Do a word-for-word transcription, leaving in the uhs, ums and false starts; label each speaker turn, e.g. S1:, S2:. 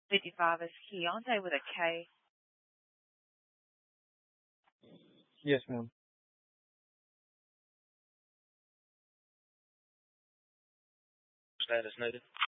S1: fifty-five is Keontae with a K.
S2: Yes, ma'am.
S3: Status noted.